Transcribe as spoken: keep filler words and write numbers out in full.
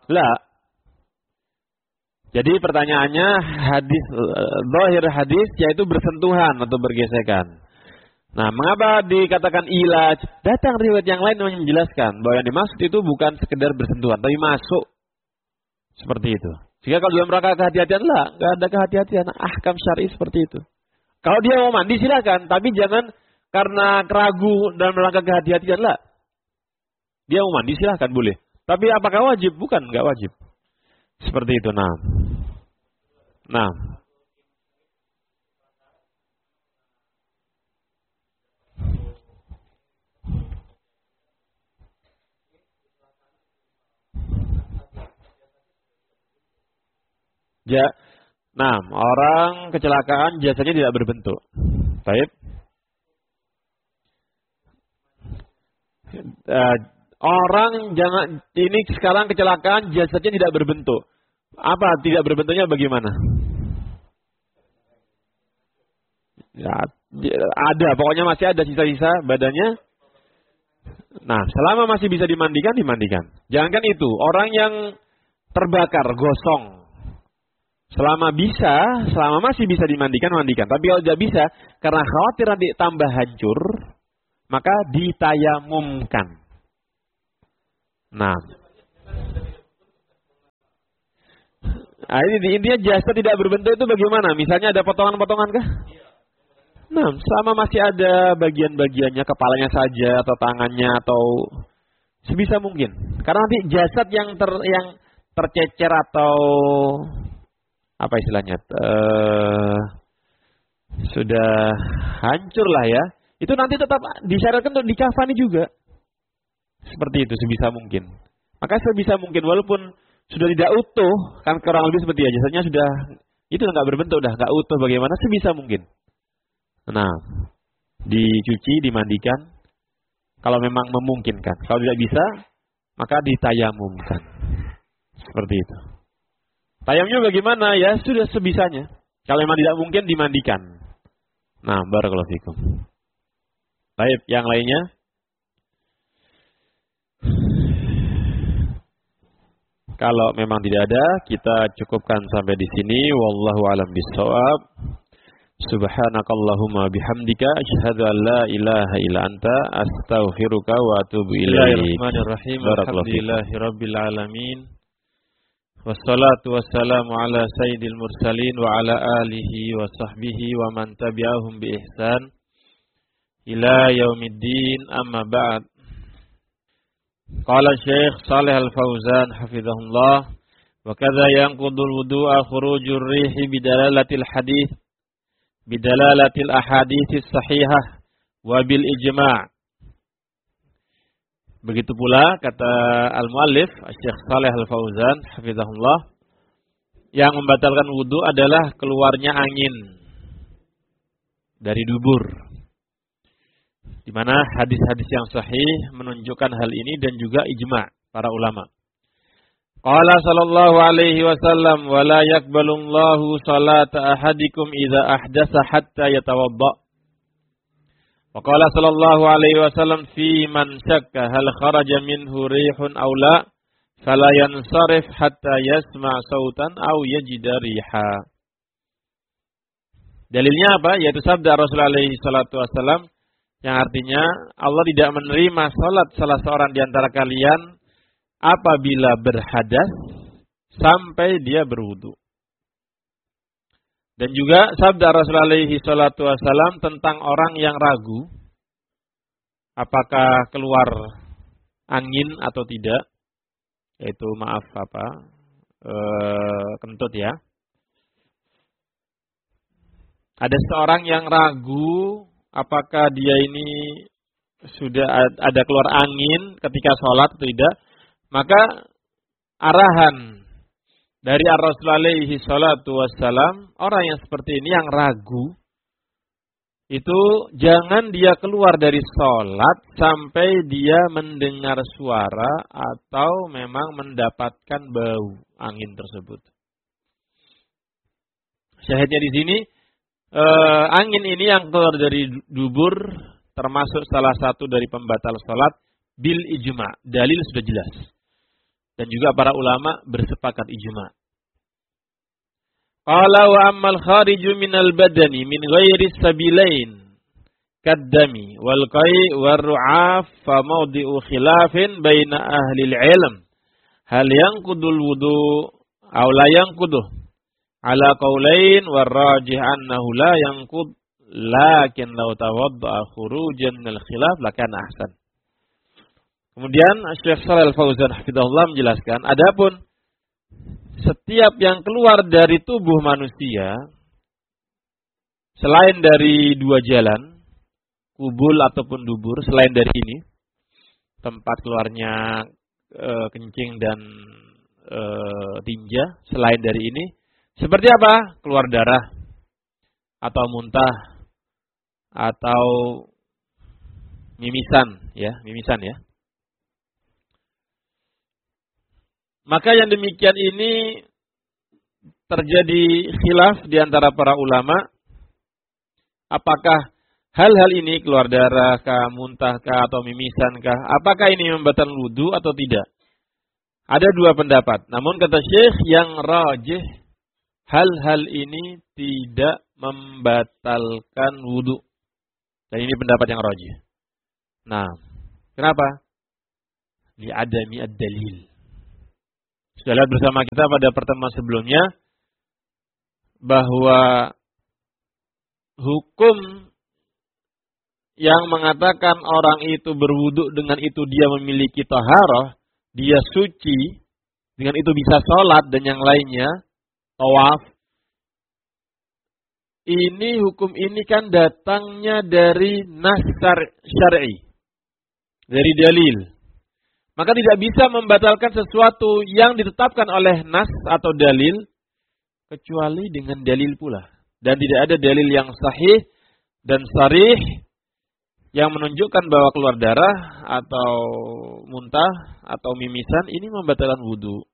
La. Jadi pertanyaannya hadis zahir hadis yaitu bersentuhan atau bergesekan. Nah, mengapa dikatakan ilaj? Datang riwayat yang lain yang menjelaskan bahwa yang dimaksud itu bukan sekedar bersentuhan, tapi masuk. Seperti itu. Jika kalau dalam rangka kehati-hatian, lah, nggak ada kehati-hatian. Ahkam syar'i seperti itu. Kalau dia mau mandi silakan, tapi jangan karena ragu dalam rangka kehati-hatian, lah. Dia mau mandi silakan boleh. Tapi apakah wajib? Bukan, nggak wajib. Seperti itu. Nah, nah. Ja, nah, orang kecelakaan jasanya tidak berbentuk. Baik. Uh, orang jangan ini sekarang kecelakaan jasanya tidak berbentuk. Apa tidak berbentuknya bagaimana? Ya, ada, pokoknya masih ada sisa-sisa badannya. Nah, selama masih bisa dimandikan, dimandikan. Jangankan itu, orang yang terbakar, gosong. Selama bisa, selama masih bisa dimandikan, mandikan. Tapi kalau tidak bisa, karena khawatir nanti tambah hancur, maka ditayamumkan. Nah, nah ini intinya jasa tidak berbentuk itu bagaimana? Misalnya ada potongan-potongan kah? Nah, selama masih ada bagian-bagiannya, kepalanya saja, atau tangannya, atau sebisa mungkin. Karena nanti jasad yang ter, yang tercecer atau apa istilahnya, uh, sudah hancur lah ya, itu nanti tetap disyaratkan untuk dikafani juga. Seperti itu sebisa mungkin. Maka sebisa mungkin walaupun sudah tidak utuh, kan kurang lebih seperti ya, jasanya sudah itu nggak berbentuk, udah nggak utuh, bagaimana sebisa mungkin. Nah, dicuci, dimandikan, kalau memang memungkinkan. Kalau tidak bisa, maka ditayamumkan. Seperti itu. Tayamumnya bagaimana? Ya sudah sebisanya. Kalau memang tidak mungkin dimandikan. Nah, barakallahu fikum. Baik, yang lainnya? Kalau memang tidak ada, kita cukupkan sampai di sini. Wallahu a'lam bishawab. Subhanakallahumma bihamdika asyhadu an la ilaha illa anta astaghfiruka wa atubu ilaik. Bismillahirrahmanirrahim. Alhamdulillahirabbil alamin. Wassalatu wassalamu ala sayyidil mursalin wa ala alihi wa sahbihi wa man tabi'ahum bi ihsan ila yaumiddin, amma ba'd. Qala Syekh Shalih Al-Fauzan hafizahullah, wa kadza yanqudul wudu'a khurujur rihi bidalalatil hadits bidalalatil ahaditsis sahihah wa bil ijma'. Begitu pula kata al-muallif Syekh Shalih Al-Fauzan hafizahullah, yang membatalkan wudu adalah keluarnya angin dari dubur. Di mana hadis-hadis yang sahih menunjukkan hal ini dan juga ijma' para ulama. Qala sallallahu alaihi wasallam, wa la yaqbalullahu salata ahadikum idza ahdatsa hatta yatawadda. Wa qala sallallahu alaihi wasallam fi man syakka hal kharaja minhu rihun aw la fala yansarif hatta yasma' sautan aw yajida riha. Dalilnya apa? Yaitu sabda Rasulullah alaihi salatu wasallam yang artinya Allah tidak menerima salat salah seorang di antara kalian apabila berhadas sampai dia berwudu. Dan juga sabda Rasulullah alaihi salatu wasallam tentang orang yang ragu apakah keluar angin atau tidak, yaitu maaf apa e, kentut ya. Ada seorang yang ragu apakah dia ini sudah ada keluar angin ketika sholat atau tidak, maka arahan dari Rasulullah alaihi salatu wassalam, orang yang seperti ini yang ragu, itu jangan dia keluar dari sholat sampai dia mendengar suara atau memang mendapatkan bau angin tersebut. Syahidnya di sini, eh, angin ini yang keluar dari dubur termasuk salah satu dari pembatal sholat bil ijma'. Dalil sudah jelas. Dan juga para ulama bersepakat ijma'. Qala wa ammal khariju minal badani min ghairi sabilain kaddami wal qai' war ru'af fa mawdi'u khilafin baina ahli al-ilm hal yanqudul wudu' aw la yanquduh ala qaulain war rajih annahu la yanqud lakin law tawadda'a khurujan minal khilaf lakana ahsan. Kemudian Syekh Shalal Fauzan hafizahullah menjelaskan, adapun setiap yang keluar dari tubuh manusia selain dari dua jalan, kubul ataupun dubur, selain dari ini, tempat keluarnya e, kencing dan e, tinja, selain dari ini, seperti apa? Keluar darah, atau muntah, atau mimisan, ya, mimisan ya. Maka yang demikian ini terjadi khilaf di antara para ulama, apakah hal-hal ini keluar darah kah, muntah kah, atau mimisan kah, apakah ini membatalkan wudu atau tidak? Ada dua pendapat. Namun kata Syekh yang rajih, hal-hal ini tidak membatalkan wudu. Dan ini pendapat yang rajih. Nah, kenapa? Li'adami ad-dalil. Sudah lihat bersama kita pada pertemuan sebelumnya bahwa hukum yang mengatakan orang itu berwudu dengan itu dia memiliki taharah, dia suci, dengan itu bisa sholat dan yang lainnya, tawaf. Ini hukum ini kan datangnya dari nas syar'i, dari dalil. Maka tidak bisa membatalkan sesuatu yang ditetapkan oleh nas atau dalil kecuali dengan dalil pula. Dan tidak ada dalil yang sahih dan sharih yang menunjukkan bahwa keluar darah atau muntah atau mimisan ini membatalkan wudu.